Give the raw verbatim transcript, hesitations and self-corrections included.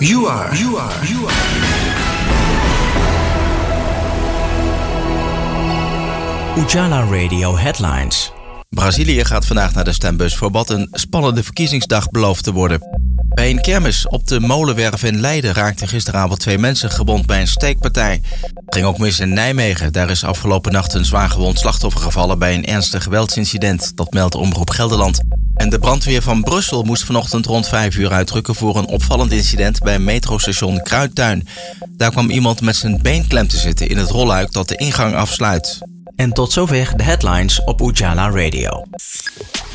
You are, you are, you are. Ujala Radio Headlines. Brazilië gaat vandaag naar de stembus voor wat een spannende verkiezingsdag belooft te worden. Bij een kermis op de Molenwerf in Leiden raakten gisteravond twee mensen gewond bij een steekpartij. Het ging ook mis in Nijmegen. Daar is afgelopen nacht een zwaargewond slachtoffer gevallen bij een ernstig geweldsincident. Dat meldt Omroep Gelderland. En de brandweer van Brussel moest vanochtend rond vijf uur uitrukken voor een opvallend incident bij metrostation Kruidtuin. Daar kwam iemand met zijn been klem te zitten in het rolluik dat de ingang afsluit. En tot zover de headlines op Ujala Radio.